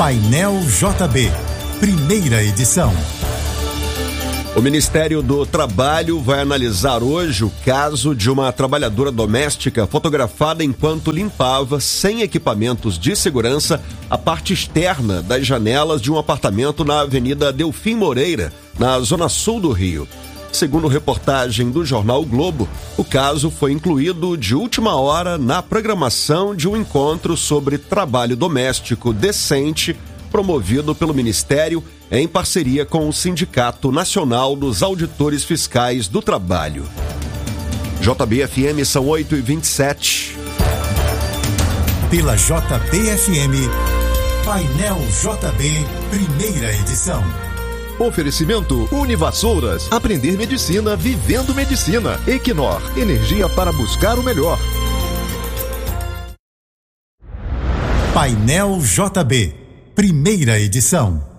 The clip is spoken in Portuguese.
Painel JB, primeira edição. O Ministério do Trabalho vai analisar hoje o caso de uma trabalhadora doméstica fotografada enquanto limpava, sem equipamentos de segurança, a parte externa das janelas de um apartamento na Avenida Delfim Moreira, na zona sul do Rio. Segundo reportagem do jornal o Globo, o caso foi incluído de última hora na programação de um encontro sobre trabalho doméstico decente, promovido pelo Ministério em parceria com o Sindicato Nacional dos Auditores Fiscais do Trabalho. JBFM são 8h27. Pela JBFM, Painel JB, primeira edição. Oferecimento Univassouras. Aprender medicina vivendo medicina. Equinor, energia para buscar o melhor. Painel JB, primeira edição.